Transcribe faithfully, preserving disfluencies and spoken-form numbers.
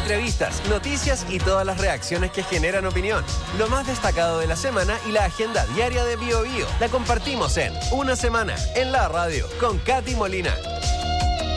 Entrevistas, noticias y todas las reacciones que generan opinión. Lo más destacado de la semana y la agenda diaria de Bio Bio la compartimos en Una Semana en la radio con Katy Molina.